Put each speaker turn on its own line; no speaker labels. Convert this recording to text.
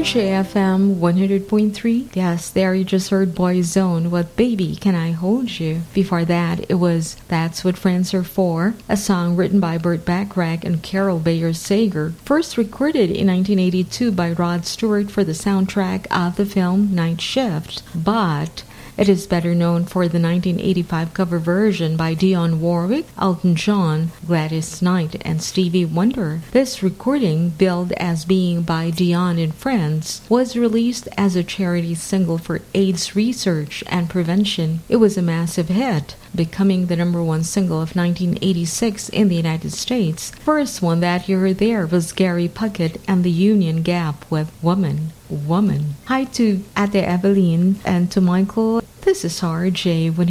RJFM 100.3. Yes, there you just heard Boyzone with Baby Can I Hold You. Before that, it was That's What Friends Are For, a song written by Burt Bacharach and Carol Bayer Sager, first recorded in 1982 by Rod Stewart for the soundtrack of the film Night Shift. But it is better known for the 1985 cover version by Dionne Warwick, Elton John, Gladys Knight, and Stevie Wonder. This recording, billed as being by Dionne and Friends, was released as a charity single for AIDS research and prevention. It was a massive hit, becoming the number one single of 1986 in the United States. First one that year there was Gary Puckett and the Union Gap with Woman. Hi to Ate Evelyn and to Michael. This is RJ